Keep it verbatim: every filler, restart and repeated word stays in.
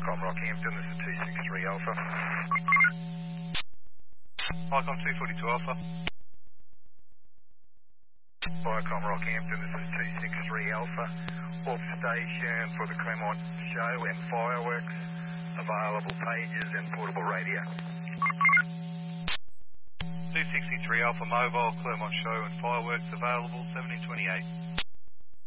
Viacom Rockhampton, this is two six three Alpha. Viacom two forty-two Alpha. Viacom Rockhampton, this is two six three Alpha. Off station for the Claremont show and fireworks. Available pages and portable radio. two sixty-three Alpha Mobile, Claremont show and fireworks available, seventeen twenty-eight.